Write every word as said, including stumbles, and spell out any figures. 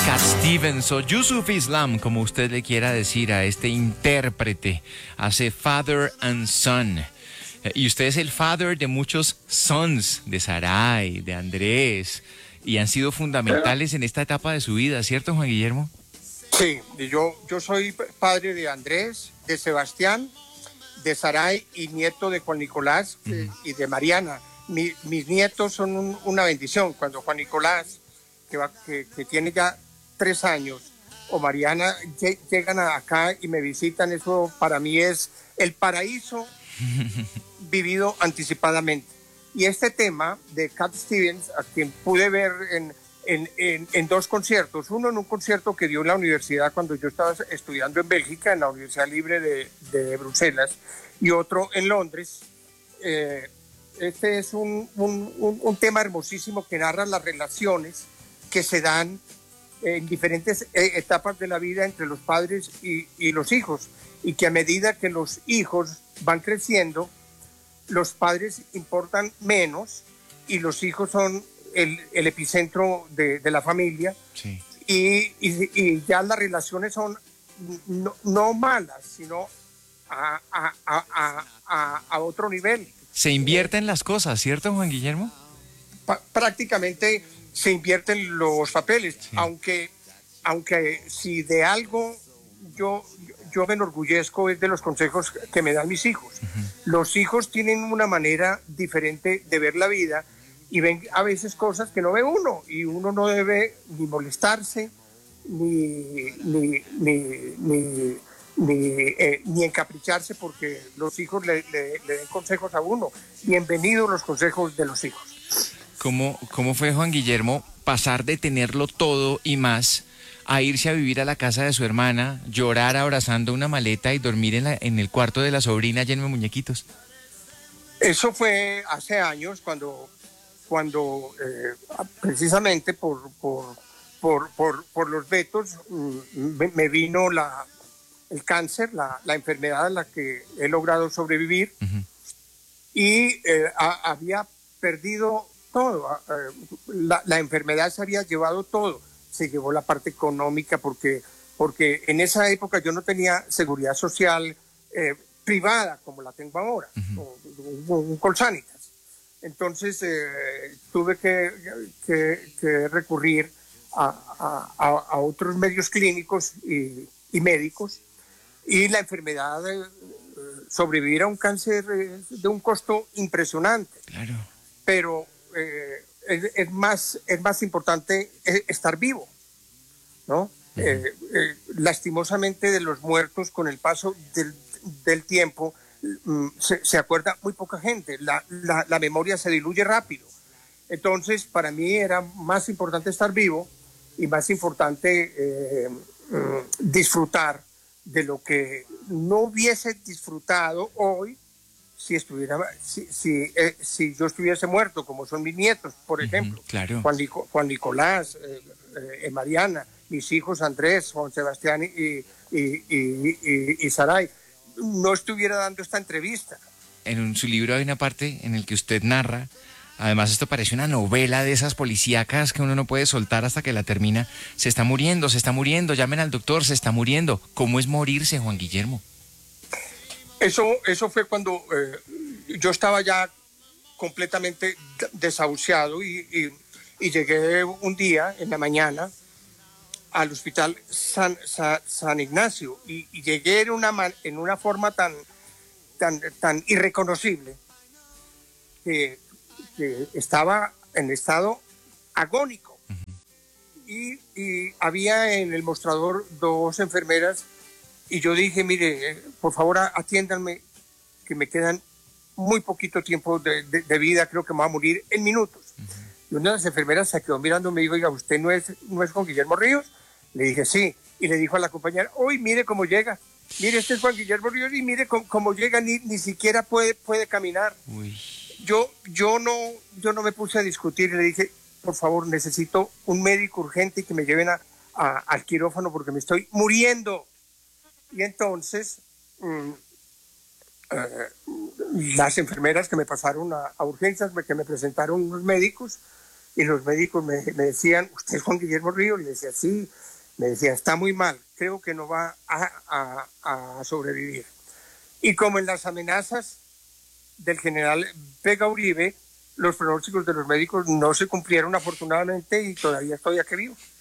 Cat Stevens o Yusuf Islam, como usted le quiera decir a este intérprete, hace Father and Son. Eh, Y usted es el father de muchos sons, de Sarai, de Andrés, y han sido fundamentales en esta etapa de su vida, ¿cierto, Juan Guillermo? Sí, yo, yo soy padre de Andrés, de Sebastián, de Sarai y nieto de Juan Nicolás eh, y de Mariana. Mi- mis nietos son un- una bendición. Cuando Juan Nicolás, que, va, que, que tiene ya tres años, o Mariana lle- llegan a- acá y me visitan, eso para mí es el paraíso vivido anticipadamente. Y este tema de Cat Stevens, a quien pude ver en, en, en, en dos conciertos, uno en un concierto que dio en la universidad cuando yo estaba estudiando en Bélgica, en la Universidad Libre de, de Bruselas, y otro en Londres. Eh, este es un, un, un, un tema hermosísimo que narra las relaciones que se dan en diferentes eh, etapas de la vida entre los padres y, y los hijos, y que a medida que los hijos van creciendo, los padres importan menos y los hijos son el, el epicentro de, de la familia, Sí. y, y, y ya las relaciones son no, no malas, sino a, a, a, a, a, a otro nivel. Se invierten las cosas, ¿cierto, Juan Guillermo? Pa- prácticamente se invierten los papeles, Sí. aunque, aunque si de algo yo, yo me enorgullezco es de los consejos que me dan mis hijos. Los hijos tienen una manera diferente de ver la vida y ven a veces cosas que no ve uno, y uno no debe ni molestarse, ni, ni, ni, ni, ni, eh, ni encapricharse porque los hijos le, le, le den consejos a uno. Bienvenidos los consejos de los hijos. ¿Cómo, cómo fue, Juan Guillermo, pasar de tenerlo todo y más a irse a vivir a la casa de su hermana, llorar abrazando una maleta y dormir en, la, en el cuarto de la sobrina lleno de muñequitos? Eso fue hace años cuando, cuando eh, precisamente por, por, por, por, por los vetos mm, me, me vino la, el cáncer, la, la enfermedad a la que he logrado sobrevivir. Ujú. Y eh, a- había perdido todo. a- eh, La, la enfermedad se había llevado todo. Se llevó la parte económica porque, porque en esa época yo no tenía seguridad social eh, privada como la tengo ahora, o un, un Colsanitas. Entonces eh, tuve que, que- que recurrir a, a- a- a otros medios clínicos y, y médicos, y la enfermedad, eh, sobrevivir a un cáncer eh, de un costo impresionante, Claro. pero eh, es, es más, es más importante eh, estar vivo, ¿no? Uh-huh. eh, eh, lastimosamente de los muertos con el paso del, del tiempo mm, se, se acuerda muy poca gente, la, la, la memoria se diluye rápido. Entonces para mí era más importante estar vivo y más importante eh, mm, disfrutar de lo que no hubiese disfrutado hoy si estuviera, si, si, eh, si yo estuviese muerto, como son mis nietos, por ejemplo. Uh-huh, claro. Juan, Nico, Juan Nicolás, eh, eh, Mariana, mis hijos Andrés, Juan Sebastián y, y, y, y, y Sarai, no estuviera dando esta entrevista. En un, su libro hay una parte en la que usted narra, además esto parece una novela de esas policíacas que uno no puede soltar hasta que la termina. Se está muriendo, se está muriendo, llamen al doctor, se está muriendo. ¿Cómo es morirse, Juan Guillermo? Eso, eso fue cuando eh, yo estaba ya completamente desahuciado y, y, y llegué un día en la mañana al hospital San, San, San Ignacio y, y llegué en una, man, en una forma tan, tan, tan irreconocible que, que estaba en estado agónico. Uh-huh. y, y había en el mostrador dos enfermeras y yo dije, mire, por favor atiéndanme, que me quedan muy poquito tiempo de, de, de vida, creo que me va a morir en minutos. Uh-huh. Y una de las enfermeras se quedó mirando y me dijo, oiga, ¿usted no es, no es Juan Guillermo Ríos? Le dije, sí. Y le dijo a la compañera, uy, mire cómo llega. Mire, este es Juan Guillermo Ríos y mire cómo, cómo llega, ni, ni siquiera puede, puede caminar. Uy. Yo, yo, no, yo no me puse a discutir y le dije, por favor, necesito un médico urgente y que me lleven a, a, al quirófano porque me estoy muriendo. Y entonces mmm, eh, las enfermeras que me pasaron a, a urgencias, que me presentaron unos médicos, y los médicos me, me decían, ¿usted es Juan Guillermo Ríos? Le decía, sí. Me decía, está muy mal, creo que no va a, a, a sobrevivir. Y como en las amenazas del general Vega Uribe, los pronósticos de los médicos no se cumplieron afortunadamente y todavía estoy aquí vivo.